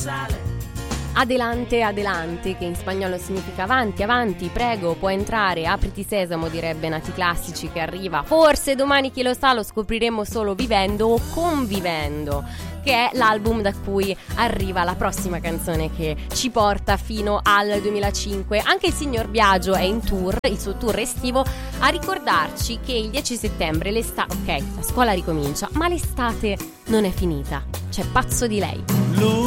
Adelante, adelante, che in spagnolo significa avanti, avanti, prego, puoi entrare, apriti sesamo, direbbe Nati Classici, che arriva. Forse domani, chi lo sa, lo scopriremo solo vivendo o convivendo, che è l'album da cui arriva la prossima canzone che ci porta fino al 2005. Anche il signor Biagio è in tour, il suo tour estivo, a ricordarci che il 10 settembre l'estate, ok, la scuola ricomincia, ma l'estate non è finita. C'è Pazzo di lei.